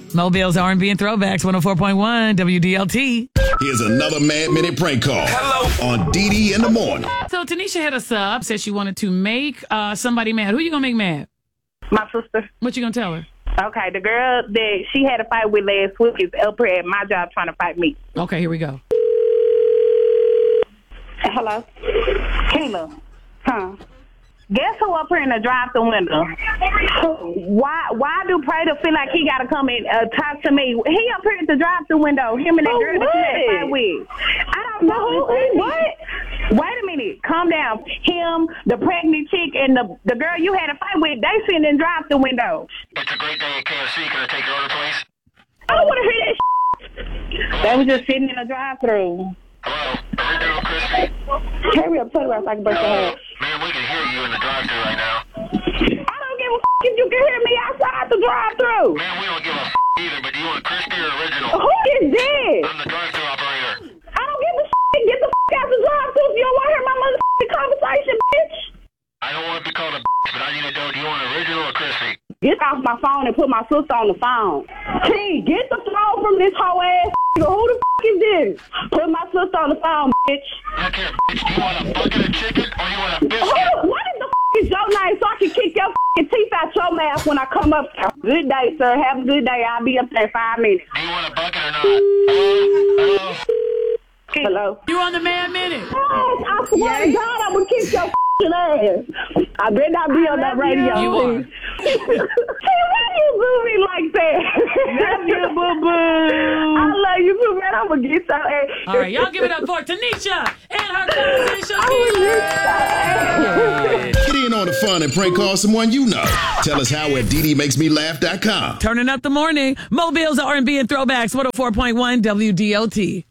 Mobile's R&B and Throwbacks, 104.1 WDLT. Here's another Mad Minute prank call on DD in the morning. So Tanisha hit us up, said she wanted to make somebody mad. Who you going to make mad? My sister. What you going to tell her? Okay, the girl that she had a fight with last week is up here at my job trying to fight me. Okay, here we go. Hello? Kayla. Huh? Guess who up here in the drive-thru window? Why do Prater feel like he got to come and talk to me? He up here at the drive-thru window, him and that girl that you had a fight with. I don't know. What? Wait a minute. Calm down. Him, the pregnant chick, and the girl you had a fight with, they sitting in the drive-thru window. It's a great day at KFC. Can I take your order, please? I don't want to hear that shit. They was just sitting in the drive-thru. Hello? Original Crispy? Hurry up, put it where I can burst your head. Man, we can hear you in the drive-thru right now. I don't give a if you can hear me outside the drive-thru. Man, we don't give a either, but do you want crispy or original? Who is this? I'm the drive-thru operator. I don't give a get the out the drive-thru if you don't want to hear my motherfucking conversation, bitch. I don't want to be called a but I need to know, do you want original or crispy? Get off my phone and put my sister on the phone. T, get the phone from this whole ass nigga. Who the is this? Put my sister on the phone, bitch. I don't care, bitch. Do you want a bucket of chicken or you want a biscuit? What is the is your name so I can kick your teeth out your mouth when I come up? Good day, sir. Have a good day. I'll be up there in 5 minutes. Do you want a bucket or not? Hello? Hello? You on the Mad Minute? Yes, I swear to God, I'm going to kick your ass. I better not be on that radio. You are. Hey, why do you do me like that? Love you, boo-boo. I love you too, man. I'm going to get your ass. All right, y'all give it up for Tanisha and her cousin Shakira. Get in on the fun and prank call someone you know. Tell us how at DDMakesMeLaugh.com. Turning up the morning. Mobile's R&B and Throwbacks, 104.1 WDLT.